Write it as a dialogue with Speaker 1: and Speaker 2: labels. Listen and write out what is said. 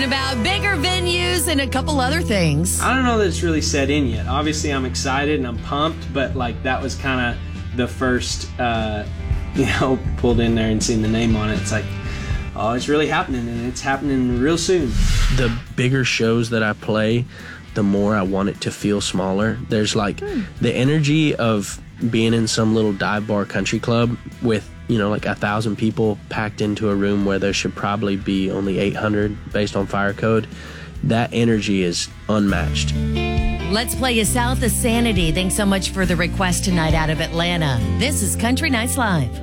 Speaker 1: talking about bigger venues and a couple other things.
Speaker 2: I don't know that it's really set in yet. Obviously, I'm excited and I'm pumped, but like that was kind of the first, pulled in there and seen the name on it. It's like, oh, it's really happening, and it's happening real soon.
Speaker 3: The bigger shows that I play, the more I want it to feel smaller. There's like the energy of being in some little dive bar country club with, like 1,000 people packed into a room where there should probably be only 800 based on fire code. That energy is unmatched.
Speaker 1: Let's play you South of Sanity. Thanks so much for the request tonight out of Atlanta. This is Country Nights Live.